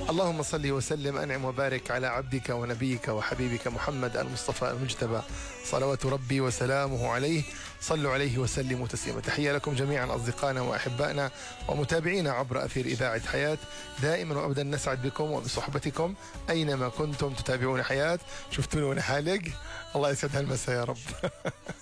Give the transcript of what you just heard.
اللهم صل وسلم أنعم وبارك على عبدك ونبيك وحبيبك محمد المصطفى المجتبى، صلوات ربي وسلامه عليه. صلوا عليه وسلموا تسليما. تحية لكم جميعا أصدقائنا وأحبائنا ومتابعينا عبر أثير إذاعة حياة. دائما وأبدا نسعد بكم وبصحبتكم أينما كنتم تتابعون حياة. شفتوني وأنا حالق، الله يسعد هالمساء يا رب.